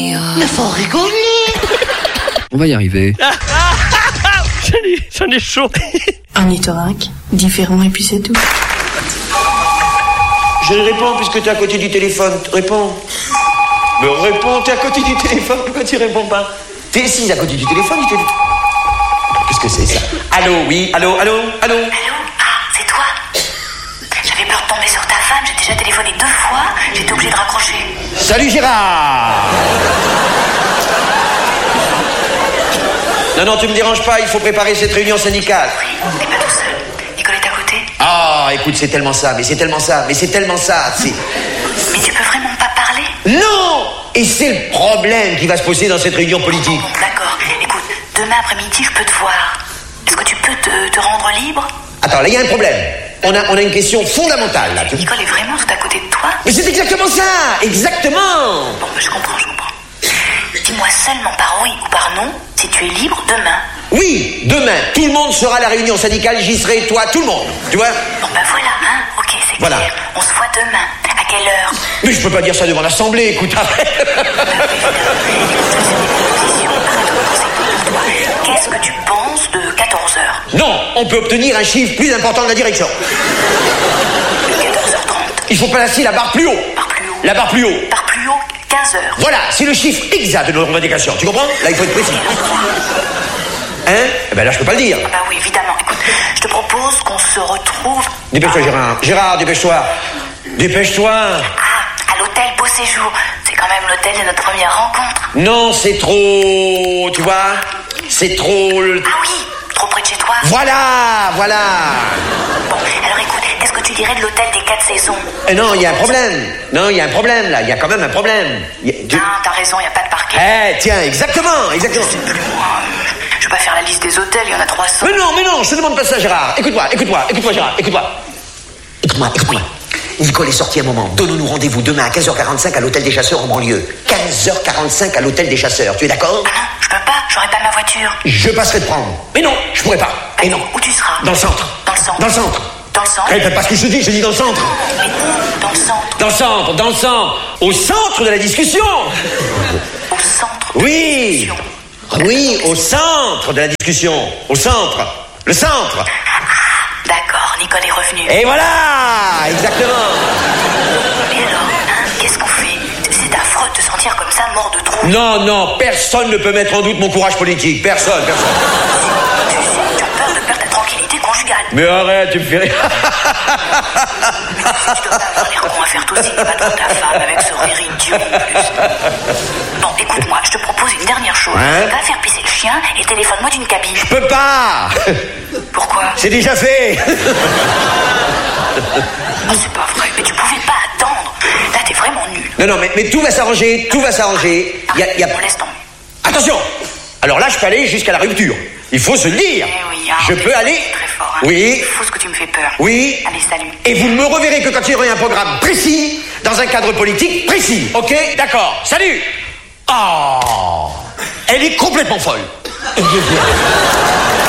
Mais faut rigoler. On va y arriver. J'en ai chaud. Ornithorynque, différent et puis c'est tout. Je réponds puisque t'es à côté du téléphone. Réponds. Mais réponds, t'es à côté du téléphone. Pourquoi tu réponds pas? T'es assise à côté du téléphone, je te dis. Qu'est-ce que c'est ça? Allô, oui, allô. Allô? Ah, c'est toi? J'avais peur de tomber sur ta femme, j'ai déjà téléphoné 2 fois, j'étais obligée de raccrocher. Salut Gérard. Non, tu me déranges pas, il faut préparer cette réunion syndicale. Oui, t'es pas tout seul. Nicole est à côté. Ah, écoute, c'est tellement ça. Mais tu peux vraiment pas parler? Non! Et c'est le problème qui va se poser dans cette réunion politique. Bon, d'accord. Écoute, demain après-midi, je peux te voir. Est-ce que tu peux te rendre libre? Attends, là, il y a un problème. On a une question fondamentale, là. Nicole est vraiment tout à côté de toi? Mais c'est exactement ça! Exactement! Bon, je comprends. Dis-moi seulement par oui ou par non si tu es libre demain. Oui, demain. Tout le monde sera à la réunion syndicale, j'y serai, toi, tout le monde. Tu vois? Bon, voilà, hein? Ok, c'est voilà. Clair. On se voit demain. À quelle heure? Mais je peux pas dire ça devant l'Assemblée, écoute, après. Qu'est-ce que tu penses de 14h? Non, on peut obtenir un chiffre plus important de la direction. 14h30. Il faut placer la barre plus haut. La barre plus haut. Barre plus haut, 15h. Voilà, c'est le chiffre exact de notre revendication. Tu comprends? Là, il faut être précis. Hein? Eh ben là, je peux pas le dire. Ah bah oui, évidemment. Écoute, je te propose qu'on se retrouve... Dépêche-toi, Gérard. Gérard, dépêche-toi. Dépêche-toi. Ah, à l'hôtel Beau Séjour. C'est quand même l'hôtel de notre première rencontre. Non, c'est trop... Tu vois? C'est trop... Ah oui, trop près de chez toi. Voilà. Bon, alors écoute, qu'est-ce que tu dirais de l'hôtel des 4 saisons? Non, il y a un problème. Non, il y a un problème, là. Il y a quand même un problème. Non, t'as raison, il n'y a pas de parking. Tiens, exactement. Je sais plus, moi. Je vais pas faire la liste des hôtels, il y en a 300. Mais non, je te demande pas ça, Gérard. Écoute-moi, Gérard, écoute-moi. Nicole est sortie un moment. Donne-nous rendez-vous demain à 15h45 à l'hôtel des chasseurs en banlieue. 15h45 à l'hôtel des chasseurs. Tu es d'accord? Ah non, je peux pas, j'aurai pas ma voiture. Je passerai te prendre. Mais non, je pourrai pas. Et non. Où tu seras? Dans le centre. Dans le centre? Répète pas ce que je dis dans le centre. Mais non, dans le centre. Dans le centre. Au centre de la discussion. Au centre? Oui. Oui, au centre de la discussion. Au centre. Le centre. D'accord, Nicole est revenue. Et voilà, exactement. Mais alors, qu'est-ce qu'on fait? C'est affreux de te sentir comme ça, mort de trouille. Non, personne ne peut mettre en doute mon courage politique. Personne. Tu as peur de perdre ta tranquillité conjugale. Mais arrête, tu me fais rire. Tu dois pas avoir l'air con à faire tousser les patrons de ta femme avec ce rire idiot en plus. Bon, écoute-moi, je te propose une dernière chose. Va faire pisser le chien et téléphone-moi d'une cabine. Je peux pas. Pourquoi? C'est déjà fait. Oh, c'est pas vrai, mais tu pouvais pas attendre. Là, t'es vraiment nul. Non, mais tout va s'arranger, Bon, laisse tomber. Attention. Alors là, je peux aller jusqu'à la rupture. Il faut se le dire. Je peux aller... Très fort, hein. Oui. Il faut ce que tu me fais peur. Oui. Allez, salut. Et vous ne me reverrez que quand il y aura un programme précis, dans un cadre politique précis. Ok? D'accord. Salut. Oh. Elle est complètement folle.